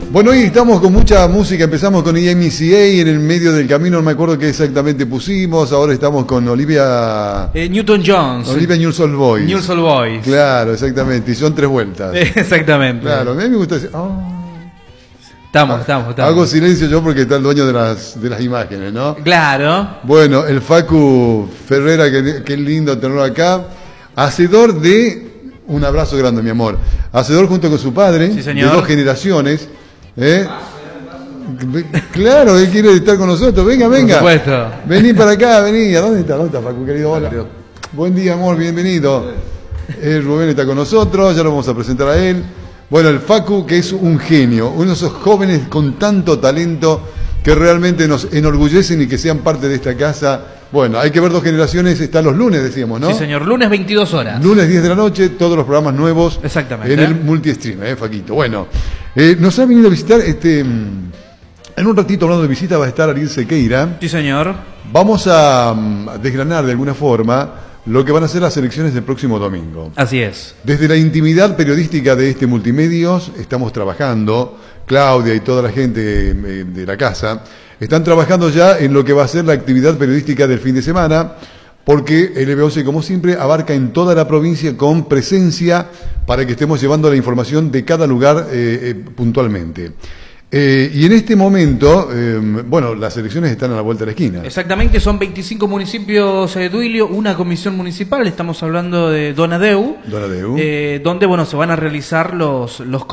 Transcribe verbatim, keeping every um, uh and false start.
Bueno, hoy estamos con mucha música, empezamos con E M C A, en el medio del camino no me acuerdo qué exactamente pusimos, ahora estamos con Olivia... Eh, Newton-John. Olivia Newell's Boys. Newell's Boys. Claro, exactamente, y son tres vueltas. Exactamente. Claro, a mí me gusta decir... Oh. Estamos, estamos, estamos. Hago silencio yo porque está el dueño de las, de las imágenes, ¿no? Claro. Bueno, el Facu Ferrera, que, que lindo tenerlo acá, hacedor de... Un abrazo grande, mi amor. Hacedor junto con su padre, sí, señor, de dos generaciones. ¿Eh? Claro, él quiere estar con nosotros. Venga, venga. Por supuesto. Vení para acá, vení. ¿A dónde está? ¿Dónde está, Facu, querido? Hola. Buen día, amor, bienvenido. Eh, Rubén está con nosotros, ya lo vamos a presentar a él. Bueno, el Facu, que es un genio, uno de esos jóvenes con tanto talento que realmente nos enorgullecen y que sean parte de esta casa. Bueno, hay que ver dos generaciones, están los lunes, decíamos, ¿no? Sí, señor, lunes veintidós horas. Lunes diez de la noche, todos los programas nuevos. Exactamente. En el multi-stream, ¿eh, Faquito? Bueno, eh, nos ha venido a visitar, este, en un ratito hablando de visita va a estar Ariel Sequeira. Sí, señor. Vamos a, a desgranar de alguna forma lo que van a ser las elecciones del próximo domingo. Así es. Desde la intimidad periodística de este Multimedios estamos trabajando, Claudia y toda la gente de la casa están trabajando ya en lo que va a ser la actividad periodística del fin de semana, porque el L B once, como siempre, abarca en toda la provincia con presencia para que estemos llevando la información de cada lugar eh, eh, puntualmente. Eh, y en este momento, eh, bueno, las elecciones están a la vuelta de la esquina. Exactamente, son veinticinco municipios de Duilio, una comisión municipal, estamos hablando de Donadeu, Donadeu. Eh, donde, bueno, se van a realizar los, los